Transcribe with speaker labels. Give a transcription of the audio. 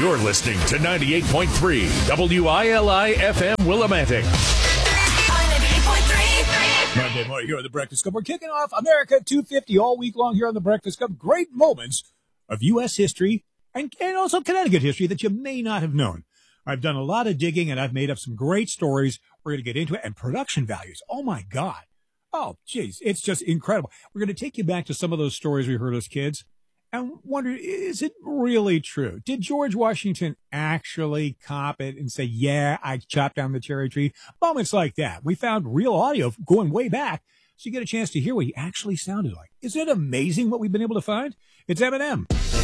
Speaker 1: You're listening to 98.3 WILI FM Willimantic.
Speaker 2: Monday morning here on The Breakfast Club. We're kicking off America 250 all week long here on The Breakfast Club. Great moments of U.S. history and also Connecticut history that you may not have known. I've done a lot of digging, and I've made up some great stories. We're going to get into it. And production values. Oh, my God. Oh, geez. It's just incredible. We're going to take you back to some of those stories we heard as kids and wonder, is it really true? Did George Washington actually cop it and say, yeah, I chopped down the cherry tree? Moments like that. We found real audio going way back, so you get a chance to hear what he actually sounded like. Isn't it amazing what we've been able to find? It's Eminem.